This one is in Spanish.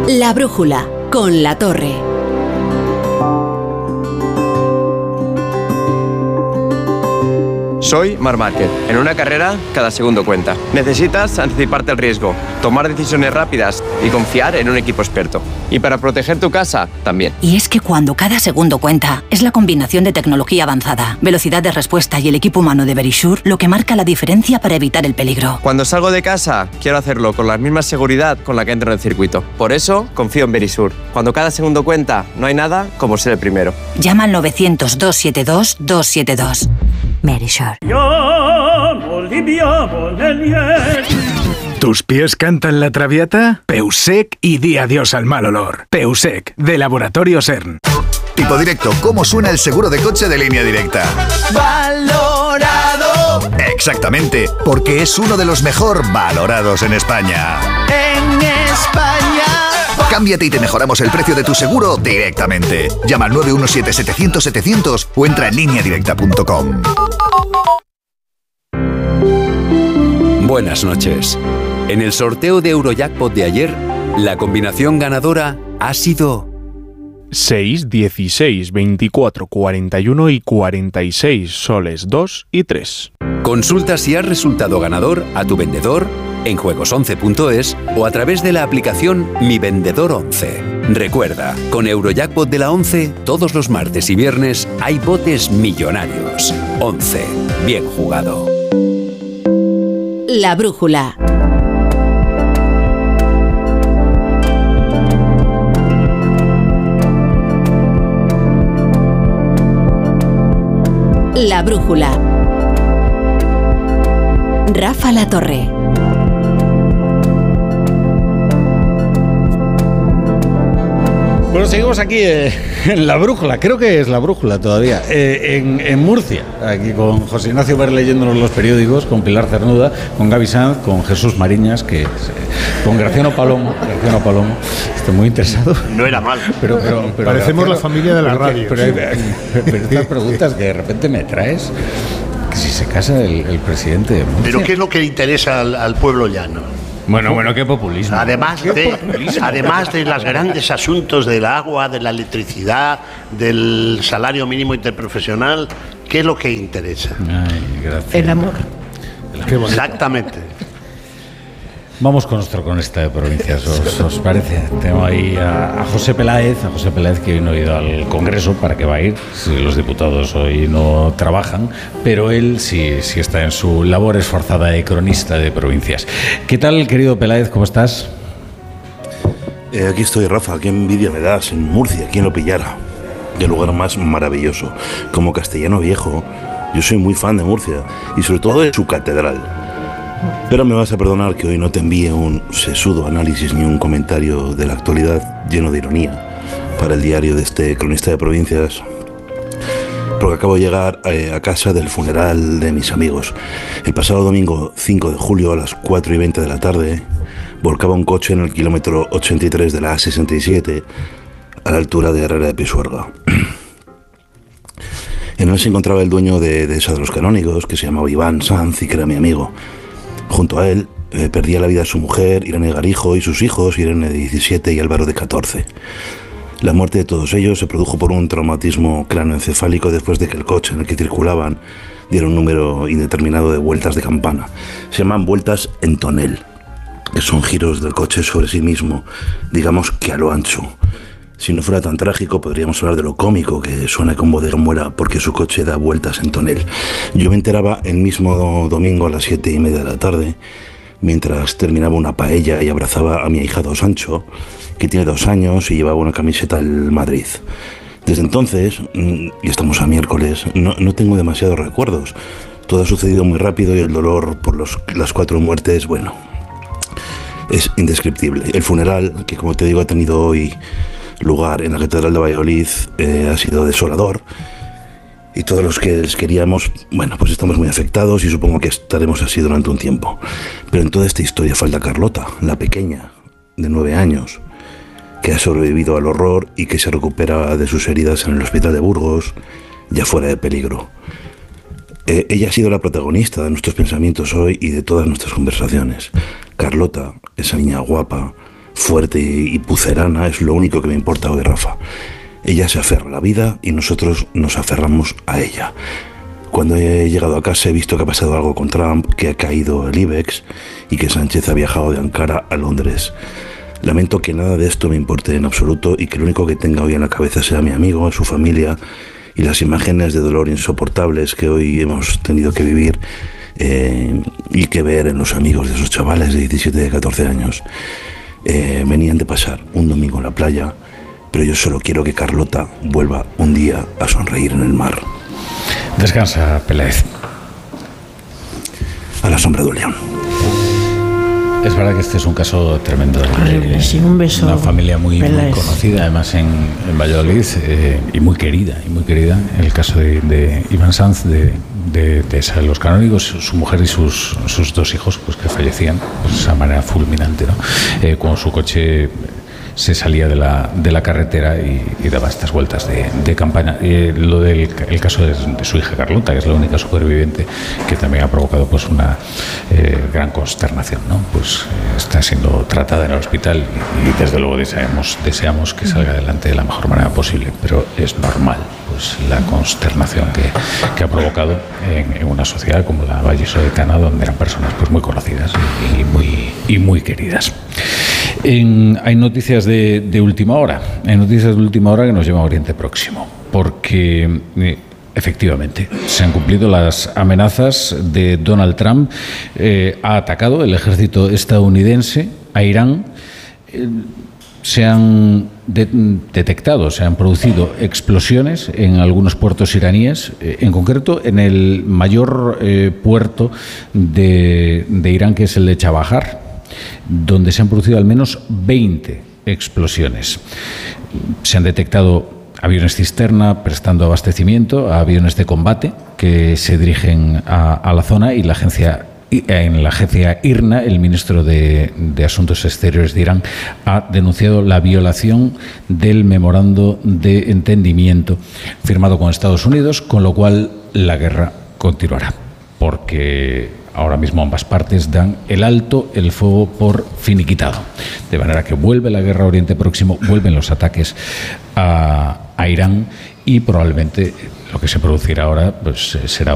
La Brújula, con La Torre. Soy Marc Márquez. En una carrera, cada segundo cuenta. Necesitas anticiparte al riesgo, tomar decisiones rápidas y confiar en un equipo experto. Y para proteger tu casa, también. Y es que cuando cada segundo cuenta, es la combinación de tecnología avanzada, velocidad de respuesta y el equipo humano de Verisure lo que marca la diferencia para evitar el peligro. Cuando salgo de casa, quiero hacerlo con la misma seguridad con la que entro en el circuito. Por eso, confío en Verisure. Cuando cada segundo cuenta, no hay nada como ser el primero. Llama al 900-272-272. Verisure. ¿Tus pies cantan la traviata? Peusec y di adiós al mal olor. Peusec, de Laboratorio CERN. Tipo directo, ¿cómo suena el seguro de coche de Línea Directa? ¡Valorado! Exactamente, porque es uno de los mejor valorados en España. ¡En España! Cámbiate y te mejoramos el precio de tu seguro directamente. Llama al 917-700-700 o entra en lineadirecta.com. Buenas noches. En el sorteo de Eurojackpot de ayer, la combinación ganadora ha sido 6, 16, 24, 41 y 46, soles 2 y 3. Consulta si has resultado ganador a tu vendedor en juegos11.es o a través de la aplicación Mi Vendedor 11. Recuerda, con Eurojackpot de la 11, todos los martes y viernes hay botes millonarios. 11. Bien jugado. La Brújula. La Brújula. Rafa La Torre. Bueno, seguimos aquí en La Brújula, creo que es La Brújula todavía, en Murcia, aquí con José Ignacio Ver leyéndonos los periódicos, con Pilar Cernuda, con Gaby Sanz, con Jesús Mariñas, con Graciano Palomo, estoy muy interesado. No era mal. Pero parecemos la familia de la radio. Pero estas preguntas que de repente me traes, que si se casa el presidente de Murcia. ¿Pero qué es lo que le interesa al pueblo llano? Bueno, qué populismo. Además de los grandes asuntos del agua, de la electricidad, del salario mínimo interprofesional, ¿qué es lo que interesa? Ay, gracias. El amor. Exactamente. Vamos con nuestro cronista de provincias, ¿os parece? Tengo ahí a José Peláez, que hoy no ha ido al Congreso, ¿para qué va a ir? Si los diputados hoy no trabajan, pero él sí está en su labor esforzada de cronista de provincias. ¿Qué tal, querido Peláez? ¿Cómo estás? Aquí estoy, Rafa. Qué envidia me das en Murcia, ¿quién lo pillara? Qué lugar más maravilloso. Como castellano viejo, yo soy muy fan de Murcia y sobre todo de su catedral. Pero me vas a perdonar que hoy no te envíe un sesudo análisis ni un comentario de la actualidad lleno de ironía para el diario de este cronista de provincias, porque acabo de llegar a casa del funeral de mis amigos. El pasado domingo 5 de julio a las 4:20 de la tarde volcaba un coche en el kilómetro 83 de la A67 a la altura de Herrera de Pisuerga. En él se encontraba el dueño de esa de los canónigos, que se llamaba Iván Sanz y que era mi amigo. Junto a él perdía la vida su mujer, Irene Garijo, y sus hijos, Irene de 17 y Álvaro de 14. La muerte de todos ellos se produjo por un traumatismo cráneoencefálico después de que el coche en el que circulaban diera un número indeterminado de vueltas de campana. Se llaman vueltas en tonel, que son giros del coche sobre sí mismo, digamos que a lo ancho. Si no fuera tan trágico, podríamos hablar de lo cómico que suena que un bodega muera porque su coche da vueltas en tonel. Yo me enteraba el mismo domingo a las 7:30 de la tarde, mientras terminaba una paella y abrazaba a mi ahijado Sancho, que tiene 2 años y llevaba una camiseta del Madrid. Desde entonces, y estamos a miércoles, no tengo demasiados recuerdos. Todo ha sucedido muy rápido y el dolor por las 4 muertes, bueno, es indescriptible. El funeral, que como te digo ha tenido hoy lugar en la Catedral de Valladolid, ha sido desolador, y todos los que les queríamos, bueno, pues estamos muy afectados y supongo que estaremos así durante un tiempo. Pero en toda esta historia falta Carlota, la pequeña, de 9 años, que ha sobrevivido al horror y que se recupera de sus heridas en el hospital de Burgos, ya fuera de peligro. Ella ha sido la protagonista de nuestros pensamientos hoy y de todas nuestras conversaciones. Carlota, esa niña guapa, fuerte y pucerana es lo único que me importa hoy, Rafa. Ella se aferra a la vida y nosotros nos aferramos a ella. Cuando he llegado a casa he visto que ha pasado algo con Trump, que ha caído el IBEX y que Sánchez ha viajado de Ankara a Londres. Lamento que nada de esto me importe en absoluto y que lo único que tenga hoy en la cabeza sea mi amigo, su familia y las imágenes de dolor insoportables que hoy hemos tenido que vivir y que ver en los amigos de esos chavales de 17 y de 14 años. Venían de pasar un domingo en la playa, pero yo solo quiero que Carlota vuelva un día a sonreír en el mar. Descansa, Peláez. A la sombra de un león. Es verdad que este es un caso tremendo. Horrible, sí, un beso. Una familia muy conocida, además en Valladolid, y muy querida. El caso de Iván Sanz, de los canónigos, su mujer y sus dos hijos, pues que fallecían pues, de esa manera fulminante, ¿no? Cuando su coche se salía de la carretera y daba estas vueltas de campana. Lo del el caso de su hija Carlota, que es la única superviviente, que también ha provocado pues una gran consternación, ¿no? Pues está siendo tratada en el hospital y desde luego deseamos que salga adelante de la mejor manera posible, pero es normal pues la consternación que ha provocado en una sociedad como la vallisoletana, donde eran personas pues muy conocidas y muy queridas. Hay noticias de última hora. Hay noticias de última hora que nos llevan a Oriente Próximo, porque efectivamente se han cumplido las amenazas de Donald Trump. Ha atacado el ejército estadounidense a Irán. Se han detectado, se han producido explosiones en algunos puertos iraníes, en concreto en el mayor puerto de Irán, que es el de Chabahar, donde se han producido al menos 20 explosiones. Se han detectado aviones cisterna prestando abastecimiento a aviones de combate que se dirigen a la zona, y en la agencia IRNA, el ministro de Asuntos Exteriores de Irán ha denunciado la violación del memorando de entendimiento firmado con Estados Unidos, con lo cual la guerra continuará, porque ahora mismo ambas partes dan el alto el fuego por finiquitado. De manera que vuelve la guerra a Oriente Próximo, vuelven los ataques a Irán, y probablemente lo que se producirá ahora pues será